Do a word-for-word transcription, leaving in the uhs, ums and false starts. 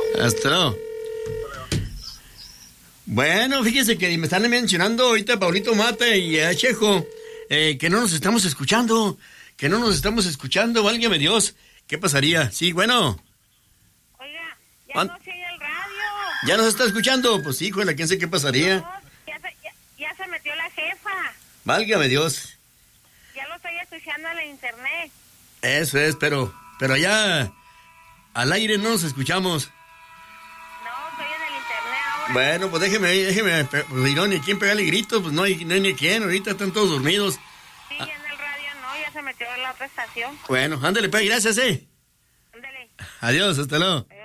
Hasta luego. Bueno, fíjese que me están mencionando ahorita Paulito Mata y a Chejo, eh, que no nos estamos escuchando, que no nos estamos escuchando, válgame Dios. ¿Qué pasaría? Sí, bueno. Oiga, ya no se oye el radio. ¿Ya nos está escuchando? Pues híjole, quién sé qué pasaría. No, ya, se, ya, ya se metió la jefa. Válgame Dios. Ya lo estoy escuchando en la internet. Eso es, pero, pero allá al aire no nos escuchamos. No, estoy en el internet ahora. Bueno, pues déjeme, déjeme, pues no, ni quién pegarle gritos, pues no hay, no hay ni quién, ahorita están todos dormidos. Sí, ah. En el radio no, ya se metió en la otra estación. Bueno, ándale, pues, gracias, eh. Ándale. Adiós, hasta luego. Eh.